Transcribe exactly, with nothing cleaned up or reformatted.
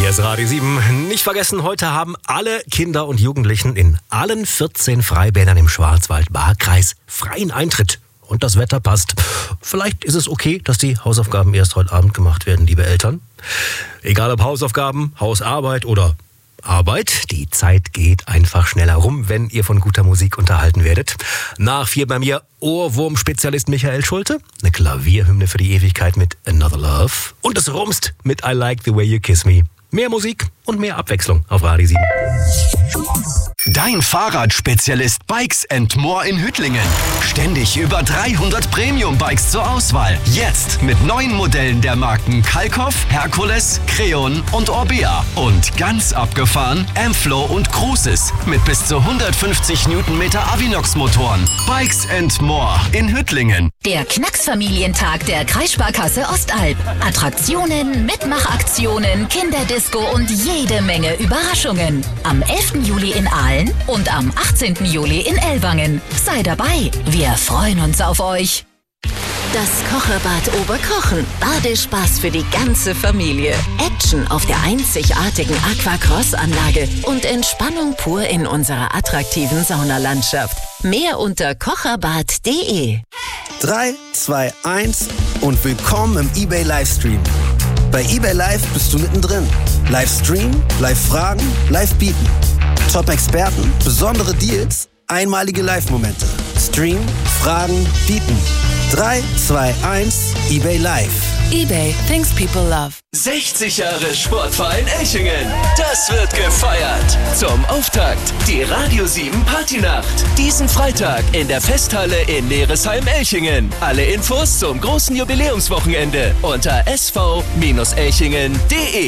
Hier ist Radio sieben. Nicht vergessen, heute haben alle Kinder und Jugendlichen in allen vierzehn Freibädern im Schwarzwald-Baar-Kreis freien Eintritt. Und das Wetter passt. Vielleicht ist es okay, dass die Hausaufgaben erst heute Abend gemacht werden, liebe Eltern. Egal ob Hausaufgaben, Hausarbeit oder Arbeit, die Zeit geht einfach schneller rum, wenn ihr von guter Musik unterhalten werdet. Nach vier bei mir Ohrwurm-Spezialist Michael Schulte, eine Klavierhymne für die Ewigkeit mit Another Love und es rumst mit I Like the Way You Kiss Me. Mehr Musik und mehr Abwechslung auf Radio sieben. Dein Fahrradspezialist Bikes and More in Hüttlingen. Ständig über dreihundert Premium-Bikes zur Auswahl. Jetzt mit neuen Modellen der Marken Kalkoff, Herkules, Creon und Orbea. Und ganz abgefahren Ampflow und Cruises mit bis zu hundertfünfzig Newtonmeter Avinox-Motoren. Bikes and More in Hüttlingen. Der Knacksfamilientag der Kreissparkasse Ostalb. Attraktionen, Mitmachaktionen, Kinderdisco und jede Menge Überraschungen. Am elften Juli in Aalen und am achtzehnten Juli in Ellwangen. Sei dabei, wir freuen uns auf euch. Das Kocherbad Oberkochen. Badespaß für die ganze Familie. Action auf der einzigartigen Aquacross-Anlage und Entspannung pur in unserer attraktiven Saunalandschaft. Mehr unter kocherbad punkt de. drei, zwei, eins und willkommen im eBay Livestream. Bei eBay Live bist du mittendrin. Livestream, Live-Fragen, Live-Bieten. Top-Experten, besondere Deals, einmalige Live-Momente. Stream, Fragen, Bieten. drei, zwei, eins, eBay Live. eBay, things people love. sechzig Jahre Sportverein Elchingen. Das wird gefeiert. Zum Auftakt die Radio sieben Partynacht. Diesen Freitag in der Festhalle in Neresheim-Elchingen. Alle Infos zum großen Jubiläumswochenende unter s v Bindestrich elchingen punkt de.